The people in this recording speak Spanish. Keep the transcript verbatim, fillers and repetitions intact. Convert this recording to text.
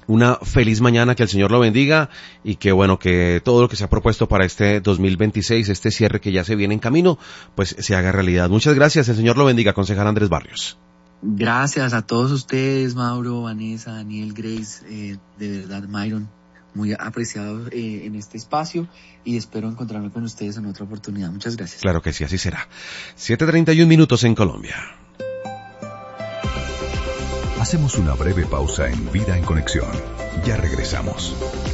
una feliz mañana, que el Señor lo bendiga y que bueno, que todo lo que se ha propuesto para este dos mil veintiséis, este cierre que ya se viene en camino, pues se haga realidad. Muchas gracias, el Señor lo bendiga, concejal Andrés Barrios. Gracias a todos ustedes, Mauro, Vanessa, Daniel, Grace, eh, de verdad, Myron, muy apreciado eh, en este espacio y espero encontrarme con ustedes en otra oportunidad. Muchas gracias. Claro que sí, así será. siete treinta y un minutos en Colombia. Hacemos una breve pausa en Vida en Conexión. Ya regresamos.